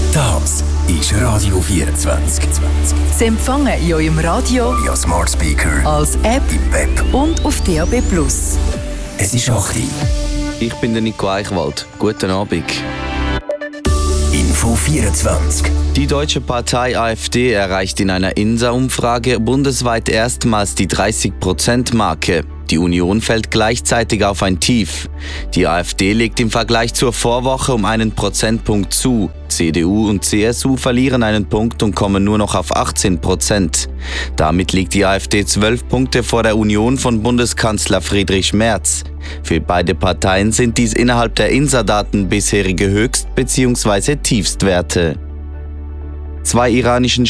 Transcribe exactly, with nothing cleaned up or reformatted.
Das ist Radio vierundzwanzig. Sie empfangen in eurem Radio, via Smart Speaker, als App im Web und auf D A B plus. Es ist acht Uhr. Ich bin der Nico Eichwald. Guten Abend. Info vierundzwanzig. Die deutsche Partei AfD erreicht in einer INSA-Umfrage bundesweit erstmals die dreißig Prozent Marke. Die Union fällt gleichzeitig auf ein Tief. Die AfD legt im Vergleich zur Vorwoche um einen Prozentpunkt zu. C D U und C S U verlieren einen Punkt und kommen nur noch auf achtzehn Prozent. Damit liegt die AfD zwölf Punkte vor der Union von Bundeskanzler Friedrich Merz. Für beide Parteien sind dies innerhalb der INSA-Daten bisherige Höchst- bzw. Tiefstwerte. Zwei iranischen